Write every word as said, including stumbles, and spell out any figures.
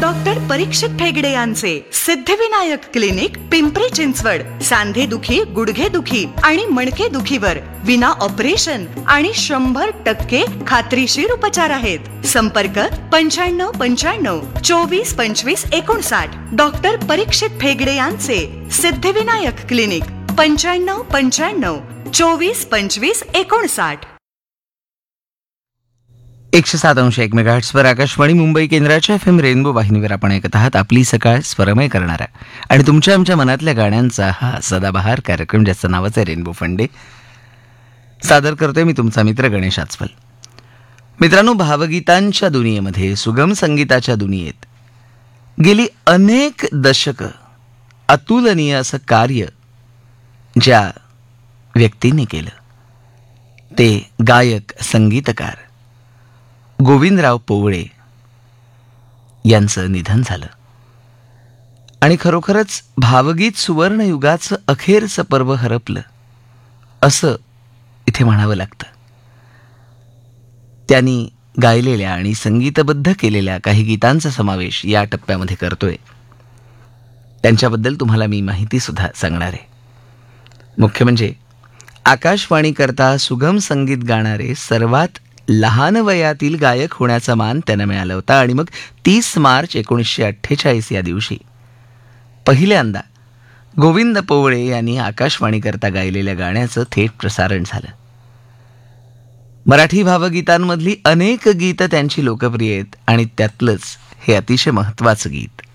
Doctor परीक्षित ठेगडे यांचे Siddhivinayak clinic Pimpri Chinchwad. सांधेदुखी, गुडघेदुखी आणि मणकेदुखीवर विना ऑपरेशन आणि शंभर टक्के खात्रीशीर उपचार आहेत. संपर्क पंच्याण्णव पंच्याण्णव चोवीस पंचवीस एकोणसाठ. डॉक्टर परीक्षित ठेगडे यांचे सिद्धिविनायक क्लिनिक पंच्याण्णव पंच्याण्णव चोवीस पंचवीस एकोणसाठ. एकशे सात अंश एक मेगाहर्ट्झवर आकाशवाणी मुंबई केंद्राच्या एफ एम रेनबो वाहिनीवर आपण ऐकत आहात आपली सकाळ स्वरमय करणारा आणि तुमच्या आमच्या मनातल्या गाण्यांचा हा सदाबहार कार्यक्रम, ज्याचं नावच आहे रेनबो फंडे. सादर करतोय मी तुमचा मित्र गणेश आचवल. मित्रांनो, भावगीतांच्या दुनियेमध्ये, सुगम संगीताच्या दुनियेत गेली अनेक दशकं अतुलनीय असं कार्य ज्या व्यक्तीने केलं ते गायक, संगीतकार गोविंदराव पोवळे यांचं निधन झालं. आणि खरोखरच भावगीत सुवर्णयुगाचं अखेरचं पर्व हरपलं असं इथे म्हणावं लागतं. त्यांनी गायलेल्या आणि संगीतबद्ध केलेल्या काही गीतांचा समावेश या टप्प्यामध्ये करतोय. त्यांच्याबद्दल तुम्हाला मी माहिती सुद्धा सांगणार आहे. मुख्य म्हणजे आकाशवाणीकरता सुगम संगीत गाणारे सर्वात लहान वयातील गायक होण्याचा मान त्यांना मिळाला होता. आणि मग तीस मार्च एकोणीसशे अठ्ठेचाळीस या दिवशी पहिल्यांदा गोविंद पोवळे यांनी आकाशवाणीकरता गायलेल्या गाण्याचं थेट प्रसारण झालं. मराठी भावगीतांमधली अनेक गीतं त्यांची लोकप्रिय आहेत आणि त्यातलंच हे अतिशय महत्त्वाचं गीत